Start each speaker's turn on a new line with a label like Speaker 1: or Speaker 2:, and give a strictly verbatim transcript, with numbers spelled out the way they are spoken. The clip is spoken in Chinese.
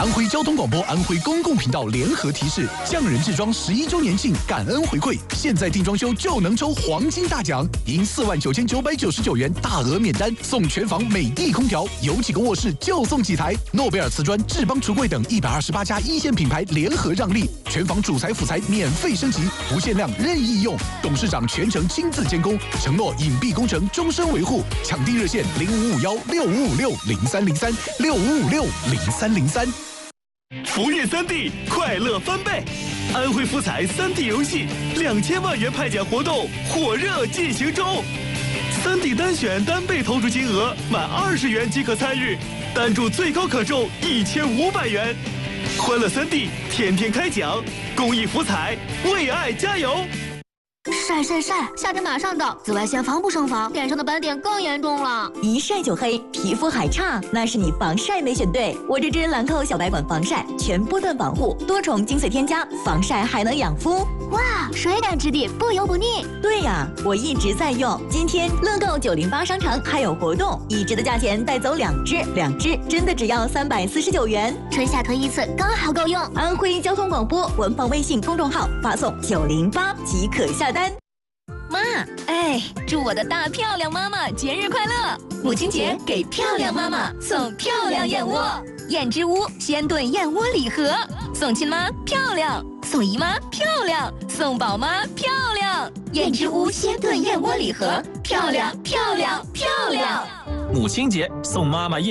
Speaker 1: 安徽交通广播、安徽公共频道联合提示：匠人制装十一周年庆感恩回馈，现在订装修就能抽黄金大奖，赢四万九千九百九十九元大额免单，送全房美的空调，有几个卧室就送几台。诺贝尔瓷砖、智邦橱柜等一百二十八家一线品牌联合让利，全房主材辅材免费升级，不限量任意用。董事长全程亲自监工，承诺隐蔽工程终身维护。抢订热线零五五幺六五五六零三零三六五五六零三零三。
Speaker 2: 福运三 D 快乐翻倍，安徽福彩三 D 游戏两千万元派奖活动火热进行中。三 D 单选单倍投注金额满二十元即可参与，单注最高可中一千五百元。欢乐三 D 天天开奖，公益福彩，为爱加油！
Speaker 3: 晒晒晒！夏天马上到，紫外线防不胜防，脸上的斑点更严重了。
Speaker 4: 一晒就黑，皮肤还差，那是你防晒没选对。我这支兰蔻小白管防晒，全波段防护，多重精粹添加，防晒还能养肤。
Speaker 3: 哇，水感质地，不油不腻。
Speaker 4: 对呀，我一直在用。今天乐购九零八商城还有活动，一支的价钱带走两支，两支真的只要三百四十九元。
Speaker 3: 春夏推一次，刚好够用。
Speaker 4: 安徽交通广播官方微信公众号发送九零八即可下单。
Speaker 5: 妈，哎，祝我的大漂亮妈妈节日快乐！母亲节给漂亮妈妈送漂亮燕窝，燕之屋鲜炖燕窝礼盒，送亲妈漂亮，送姨妈漂亮，送宝妈漂亮。燕之屋鲜炖燕窝礼盒，漂亮漂亮漂亮！
Speaker 6: 母亲节送妈妈燕。